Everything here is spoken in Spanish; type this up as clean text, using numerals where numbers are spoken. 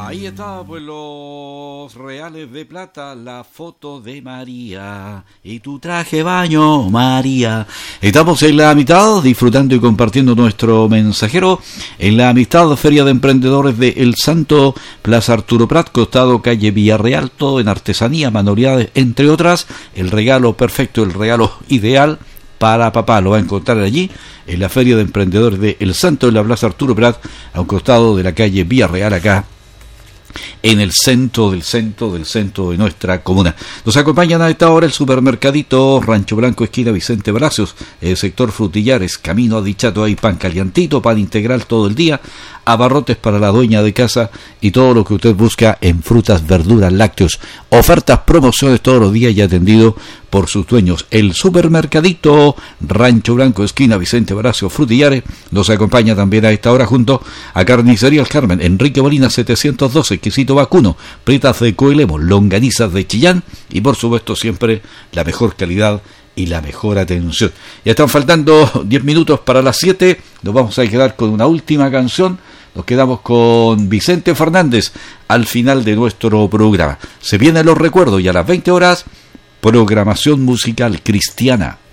Ahí está, pues los reales de plata, la foto de María y tu traje baño, María. Estamos en la mitad, disfrutando y compartiendo nuestro mensajero en la mitad Feria de Emprendedores de El Santo, Plaza Arturo Prat, costado calle Villarreal, todo en artesanía, manualidades, entre otras. El regalo perfecto, el regalo ideal para papá, lo va a encontrar allí en la Feria de Emprendedores de El Santo, en la Plaza Arturo Prat, a un costado de la calle Villarreal, acá en el centro de nuestra comuna. Nos acompañan a esta hora el supermercadito Rancho Blanco, esquina Vicente Bracios, el sector Frutillares, camino a Dichato. Hay pan calientito, pan integral todo el día, abarrotes para la dueña de casa y todo lo que usted busca en frutas, verduras, lácteos, ofertas, promociones todos los días y atendido por sus dueños. El supermercadito Rancho Blanco, esquina Vicente Bracios, Frutillares. Nos acompaña también a esta hora junto a Carnicería El Carmen, Enrique Molina 712, exquisito vacuno, pretas de Coelemo, longanizas de Chillán y por supuesto siempre la mejor calidad y la mejor atención. Ya están faltando 10 minutos para las 7, nos vamos a quedar con una última canción. Nos quedamos con Vicente Fernández al final de nuestro programa. Se vienen los recuerdos y a las 20 horas programación musical cristiana.